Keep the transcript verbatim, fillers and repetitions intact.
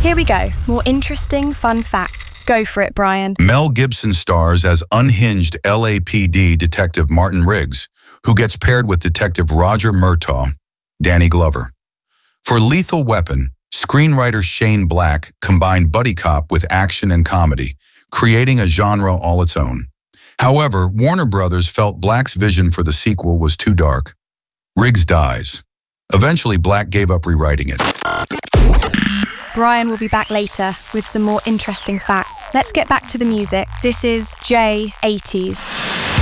Here we go. More interesting, fun facts. Go for it, Brian. Mel Gibson stars as unhinged L A P D Detective Martin Riggs, who gets paired with Detective Roger Murtaugh, Danny Glover. For Lethal Weapon, screenwriter Shane Black combined buddy cop with action and comedy, creating a genre all its own. However, Warner Brothers felt Black's vision for the sequel was too dark. Riggs dies. Eventually, Black gave up rewriting it. Brian will be back later with some more interesting facts. Let's get back to the music. This is J eighties.